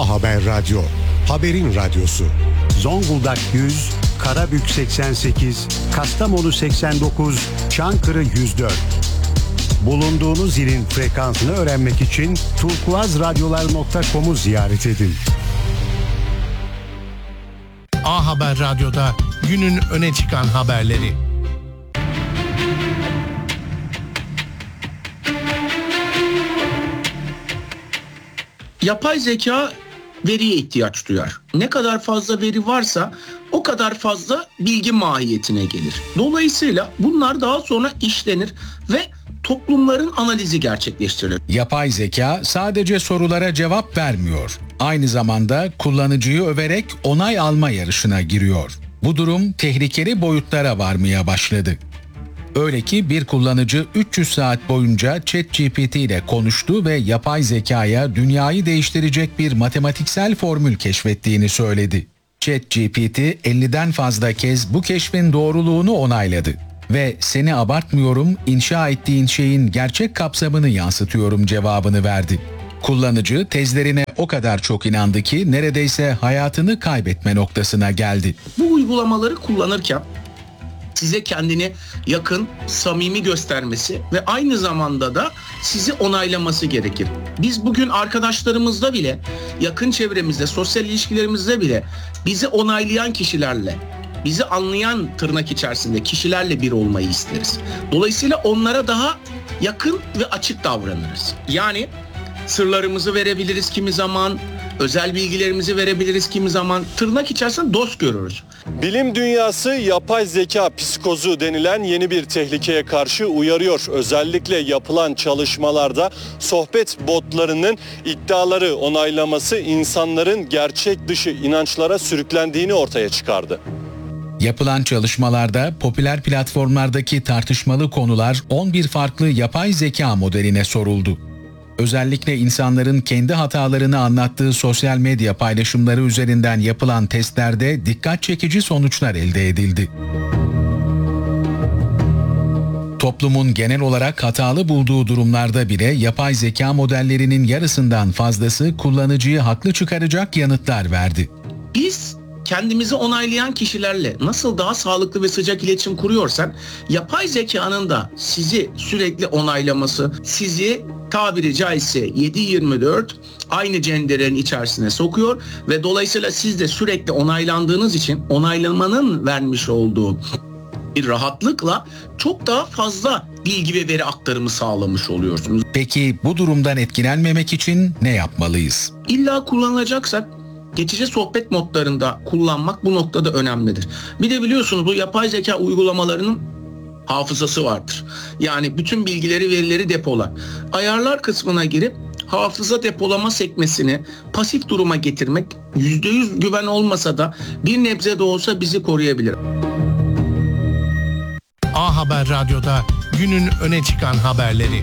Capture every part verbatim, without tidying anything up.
A Haber Radyo, haberin radyosu. Zonguldak yüz, Karabük seksen sekiz, Kastamonu seksen dokuz, Çankırı yüz dört. Bulunduğunuz ilin frekansını öğrenmek için turkuazradyolar nokta com'u ziyaret edin. A Haber Radyo'da günün öne çıkan haberleri. Yapay zeka veriye ihtiyaç duyar. Ne kadar fazla veri varsa o kadar fazla bilgi mahiyetine gelir. Dolayısıyla bunlar daha sonra işlenir ve toplumların analizi gerçekleştirilir. Yapay zeka sadece sorulara cevap vermiyor. Aynı zamanda kullanıcıyı överek onay alma yarışına giriyor. Bu durum tehlikeli boyutlara varmaya başladı. Öyle ki bir kullanıcı üç yüz saat boyunca ChatGPT ile konuştu ve yapay zekaya dünyayı değiştirecek bir matematiksel formül keşfettiğini söyledi. ChatGPT elliden fazla kez bu keşfin doğruluğunu onayladı ve "seni abartmıyorum, inşa ettiğin şeyin gerçek kapsamını yansıtıyorum" cevabını verdi. Kullanıcı tezlerine o kadar çok inandı ki neredeyse hayatını kaybetme noktasına geldi. Bu uygulamaları kullanırken size kendini yakın, samimi göstermesi ve aynı zamanda da sizi onaylaması gerekir. Biz bugün arkadaşlarımızda bile, yakın çevremizde, sosyal ilişkilerimizde bile bizi onaylayan kişilerle, bizi anlayan tırnak içerisinde kişilerle bir olmayı isteriz. Dolayısıyla onlara daha yakın ve açık davranırız. Yani sırlarımızı verebiliriz kimi zaman, özel bilgilerimizi verebiliriz kimi zaman, tırnak içerisinde dost görürüz. Bilim dünyası yapay zeka psikozu denilen yeni bir tehlikeye karşı uyarıyor. Özellikle yapılan çalışmalarda sohbet botlarının iddiaları onaylaması insanların gerçek dışı inançlara sürüklendiğini ortaya çıkardı. Yapılan çalışmalarda popüler platformlardaki tartışmalı konular on bir farklı yapay zeka modeline soruldu. Özellikle insanların kendi hatalarını anlattığı sosyal medya paylaşımları üzerinden yapılan testlerde dikkat çekici sonuçlar elde edildi. Toplumun genel olarak hatalı bulduğu durumlarda bile yapay zeka modellerinin yarısından fazlası kullanıcıyı haklı çıkaracak yanıtlar verdi. Biz kendimizi onaylayan kişilerle nasıl daha sağlıklı ve sıcak iletişim kuruyorsak, yapay zekanın da sizi sürekli onaylaması, sizi tabiri caizse yedi yirmi dört aynı cenderenin içerisine sokuyor ve dolayısıyla siz de sürekli onaylandığınız için onaylamanın vermiş olduğu bir rahatlıkla çok daha fazla bilgi ve veri aktarımı sağlamış oluyorsunuz. Peki bu durumdan etkilenmemek için ne yapmalıyız? İlla kullanılacaksak geçici sohbet modlarında kullanmak bu noktada önemlidir. Bir de biliyorsunuz bu yapay zeka uygulamalarının hafızası vardır. Yani bütün bilgileri, verileri depolar. Ayarlar kısmına girip hafıza depolama sekmesini pasif duruma getirmek yüzde yüz güven olmasa da bir nebze de olsa bizi koruyabilir. A Haber Radyo'da günün öne çıkan haberleri.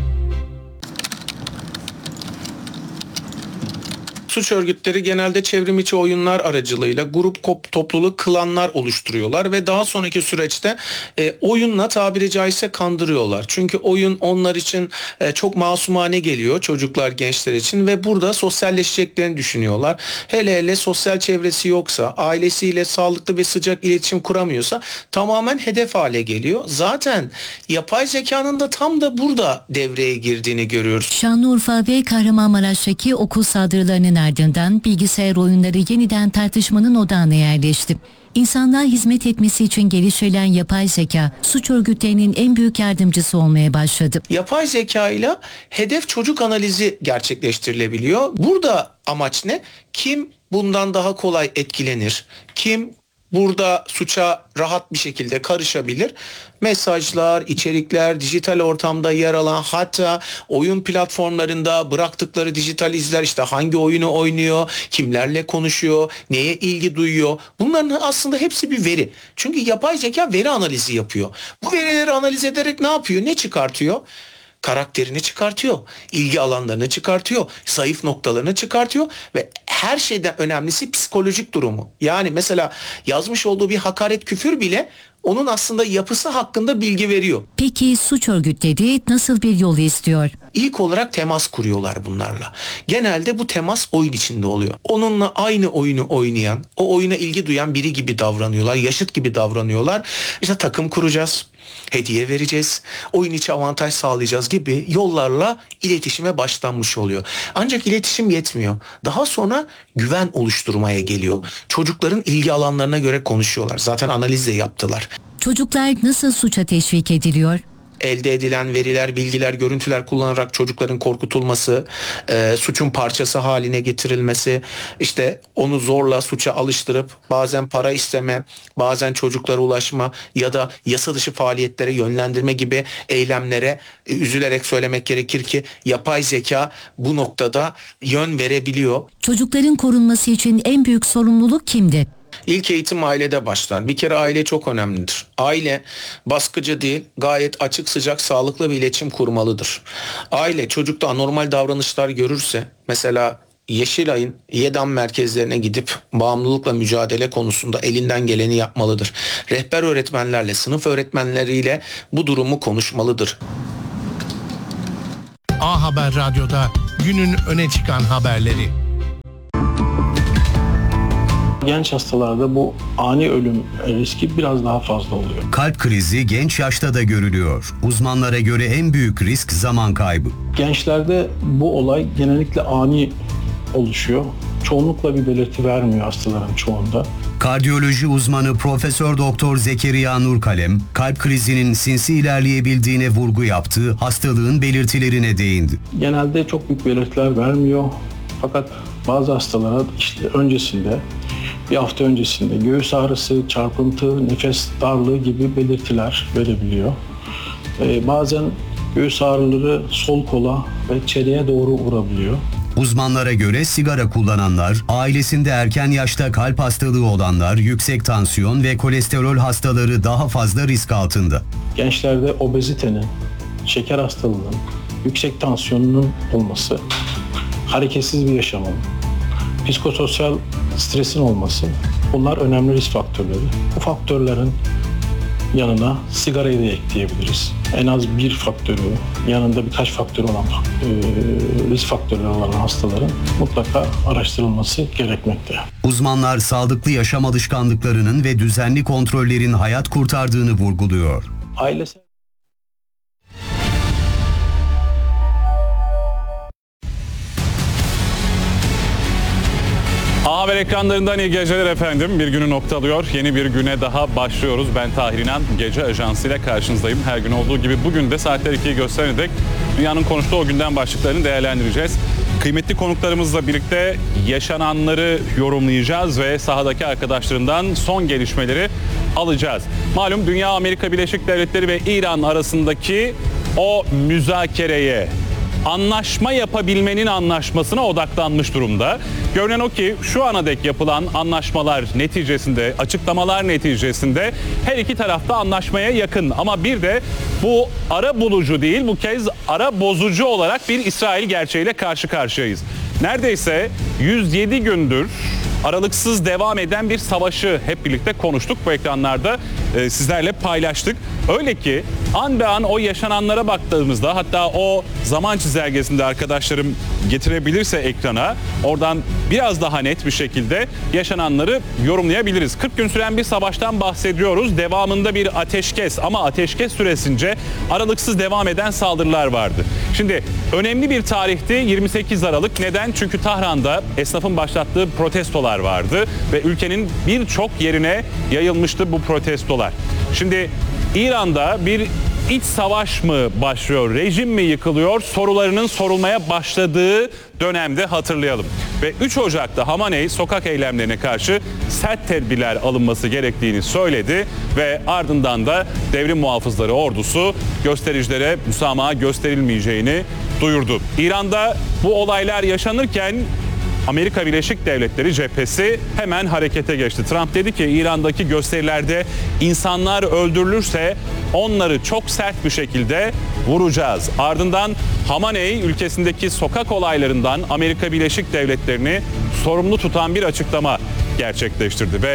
Suç örgütleri genelde çevrim içi oyunlar aracılığıyla grup topluluk klanlar oluşturuyorlar ve daha sonraki süreçte e, oyunla tabiri caizse kandırıyorlar. Çünkü oyun onlar için e, çok masumane geliyor, çocuklar, gençler için, ve burada sosyalleşeceklerini düşünüyorlar. Hele hele sosyal çevresi yoksa, ailesiyle sağlıklı ve sıcak iletişim kuramıyorsa tamamen hedef hale geliyor. Zaten yapay zekanın da tam da burada devreye girdiğini görüyoruz. Şanlıurfa ve Kahramanmaraş'taki okul saldırılarının ardından bilgisayar oyunları yeniden tartışmanın odağına yerleşti. İnsanlığa hizmet etmesi için geliştirilen yapay zeka suç örgütlerinin en büyük yardımcısı olmaya başladı. Yapay zeka ile hedef çocuk analizi gerçekleştirilebiliyor. Burada amaç ne? Kim bundan daha kolay etkilenir? Kim burada suça rahat bir şekilde karışabilir? Mesajlar, içerikler, dijital ortamda yer alan, hatta oyun platformlarında bıraktıkları dijital izler, işte hangi oyunu oynuyor, kimlerle konuşuyor, neye ilgi duyuyor. Bunların aslında hepsi bir veri. Çünkü yapay zeka veri analizi yapıyor. Bu verileri analiz ederek ne yapıyor? Ne çıkartıyor? Karakterini çıkartıyor, ilgi alanlarını çıkartıyor, zayıf noktalarını çıkartıyor ve her şeyden önemlisi psikolojik durumu. Yani mesela yazmış olduğu bir hakaret, küfür bile onun aslında yapısı hakkında bilgi veriyor. Peki suç örgütleri nasıl bir yol istiyor? İlk olarak temas kuruyorlar bunlarla. Genelde bu temas oyun içinde oluyor. Onunla aynı oyunu oynayan, o oyuna ilgi duyan biri gibi davranıyorlar, yaşıt gibi davranıyorlar. İşte takım kuracağız, hediye vereceğiz, oyun içi avantaj sağlayacağız gibi yollarla iletişime başlanmış oluyor. Ancak iletişim yetmiyor. Daha sonra güven oluşturmaya geliyor. Çocukların ilgi alanlarına göre konuşuyorlar. Zaten analiz de yaptılar. Çocuklar nasıl suça teşvik ediliyor? Elde edilen veriler, bilgiler, görüntüler kullanarak çocukların korkutulması, e, suçun parçası haline getirilmesi, işte onu zorla suça alıştırıp bazen para isteme, bazen çocuklara ulaşma ya da yasa dışı faaliyetlere yönlendirme gibi eylemlere e, üzülerek söylemek gerekir ki yapay zeka bu noktada yön verebiliyor. Çocukların korunması için en büyük sorumluluk kimde? İlk eğitim ailede başlar. Bir kere aile çok önemlidir. Aile baskıcı değil, gayet açık, sıcak, sağlıklı bir iletişim kurmalıdır. Aile çocukta anormal davranışlar görürse, mesela Yeşilay'ın YEDAM merkezlerine gidip bağımlılıkla mücadele konusunda elinden geleni yapmalıdır. Rehber öğretmenlerle, sınıf öğretmenleriyle bu durumu konuşmalıdır. A Haber Radyo'da günün öne çıkan haberleri. Genç hastalarda bu ani ölüm riski biraz daha fazla oluyor. Kalp krizi genç yaşta da görülüyor. Uzmanlara göre en büyük risk zaman kaybı. Gençlerde bu olay genellikle ani oluşuyor. Çoğunlukla bir belirti vermiyor hastaların çoğunda. Kardiyoloji uzmanı Profesör Doktor Zekeriya Nurkalem, kalp krizinin sinsi ilerleyebildiğine vurgu yaptı, hastalığın belirtilerine değindi. Genelde çok büyük belirtiler vermiyor. Fakat bazı hastalara işte öncesinde, bir hafta öncesinde göğüs ağrısı, çarpıntı, nefes darlığı gibi belirtiler verebiliyor. Ee, bazen göğüs ağrıları sol kola ve çeneye doğru vurabiliyor. Uzmanlara göre sigara kullananlar, ailesinde erken yaşta kalp hastalığı olanlar, yüksek tansiyon ve kolesterol hastaları daha fazla risk altında. Gençlerde obezitenin, şeker hastalığının, yüksek tansiyonunun olması, hareketsiz bir yaşamın, psikososyal stresin olması, bunlar önemli risk faktörleri. Bu faktörlerin yanına sigarayı da ekleyebiliriz. En az bir faktörü, yanında birkaç faktörü olan e, risk faktörleri olan hastaların mutlaka araştırılması gerekmekte. Uzmanlar sağlıklı yaşam alışkanlıklarının ve düzenli kontrollerin hayat kurtardığını vurguluyor. Ailesel A Haber ekranlarından iyi geceler efendim. Bir günü noktalıyor. Yeni bir güne daha başlıyoruz. Ben Tahir İnan, Gece Ajansı ile karşınızdayım. Her gün olduğu gibi bugün de saatler ikiyi gösterene dek dünyanın konuştuğu o günden başlıklarını değerlendireceğiz. Kıymetli konuklarımızla birlikte yaşananları yorumlayacağız ve sahadaki arkadaşlarından son gelişmeleri alacağız. Malum dünya Amerika Birleşik Devletleri ve İran arasındaki o müzakereye, anlaşma yapabilmenin anlaşmasına odaklanmış durumda. Görünen o ki şu ana dek yapılan anlaşmalar neticesinde, açıklamalar neticesinde her iki tarafta anlaşmaya yakın. Ama bir de bu ara bulucu değil, bu kez ara bozucu olarak bir İsrail gerçeğiyle karşı karşıyayız. Neredeyse yüz yedi gündür aralıksız devam eden bir savaşı hep birlikte konuştuk. Bu ekranlarda e, sizlerle paylaştık. Öyle ki an be an o yaşananlara baktığımızda, hatta o zaman çizelgesinde arkadaşlarım getirebilirse ekrana, oradan biraz daha net bir şekilde yaşananları yorumlayabiliriz. kırk gün süren bir savaştan bahsediyoruz. Devamında bir ateşkes, ama ateşkes süresince aralıksız devam eden saldırılar vardı. Şimdi önemli bir tarihti yirmi sekiz Aralık. Neden? Çünkü Tahran'da esnafın başlattığı protestolar vardı ve ülkenin birçok yerine yayılmıştı bu protestolar. Şimdi İran'da bir iç savaş mı başlıyor, rejim mi yıkılıyor sorularının sorulmaya başladığı dönemde hatırlayalım. Ve üç Ocak'ta Hamaney sokak eylemlerine karşı sert tedbirler alınması gerektiğini söyledi ve ardından da devrim muhafızları ordusu göstericilere müsamaha gösterilmeyeceğini duyurdu. İran'da bu olaylar yaşanırken Amerika Birleşik Devletleri cephesi hemen harekete geçti. Trump dedi ki İran'daki gösterilerde insanlar öldürülürse onları çok sert bir şekilde vuracağız. Ardından Hamaney ülkesindeki sokak olaylarından Amerika Birleşik Devletleri'ni sorumlu tutan bir açıklama gerçekleştirdi ve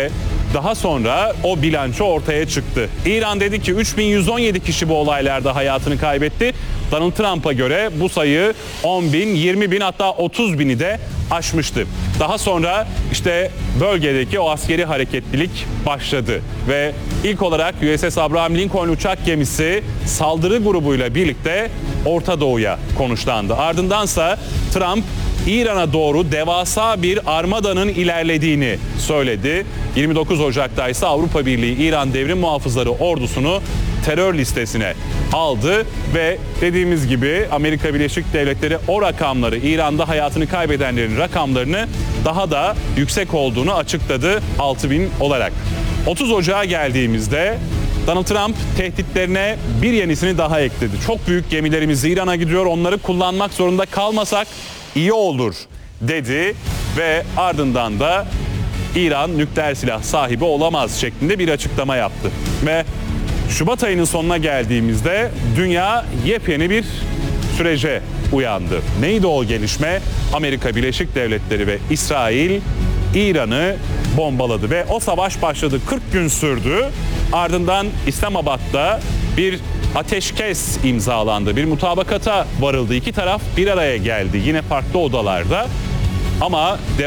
daha sonra o bilanço ortaya çıktı. İran dedi ki üç bin yüz on yedi kişi bu olaylarda hayatını kaybetti. Donald Trump'a göre bu sayı on bin, yirmi bin hatta otuz bini de aşmıştı. Daha sonra işte bölgedeki o askeri hareketlilik başladı ve ilk olarak U S S Abraham Lincoln uçak gemisi saldırı grubuyla birlikte Orta Doğu'ya konuşlandı. Ardındansa Trump İran'a doğru devasa bir armadanın ilerlediğini söyledi. yirmi dokuz Ocak'ta ise Avrupa Birliği İran Devrim Muhafızları ordusunu terör listesine aldı ve dediğimiz gibi Amerika Birleşik Devletleri o rakamları, İran'da hayatını kaybedenlerin rakamlarını daha da yüksek olduğunu açıkladı altı bin olarak. otuz Ocağa geldiğimizde Donald Trump tehditlerine bir yenisini daha ekledi. Çok büyük gemilerimiz İran'a gidiyor, onları kullanmak zorunda kalmasak iyi olur dedi ve ardından da İran nükleer silah sahibi olamaz şeklinde bir açıklama yaptı. Ve Şubat ayının sonuna geldiğimizde dünya yepyeni bir sürece uyandı. Neydi o gelişme? Amerika Birleşik Devletleri ve İsrail İran'ı bombaladı ve o savaş başladı. kırk gün sürdü. Ardından İslamabad'da bir ateşkes imzalandı. Bir mutabakata varıldı. İki taraf bir araya geldi. Yine farklı odalarda. Ama